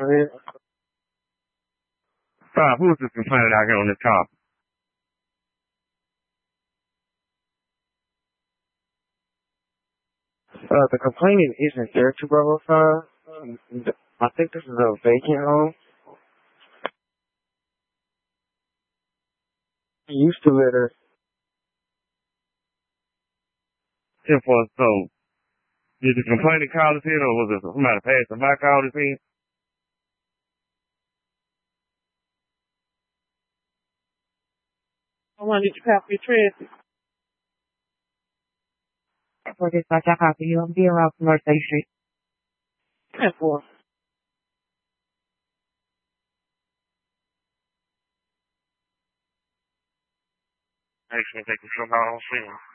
Who's this complaining out here on this call? The complaining isn't there to verify. I think this is a vacant home. I used to live there. So, did the complaining call us in, or was it somebody passing by called us in? I wanted to copy traffic. For dispatch, I copy you. I'm being around North State Street. 10-4. Actually, taking some out on scene.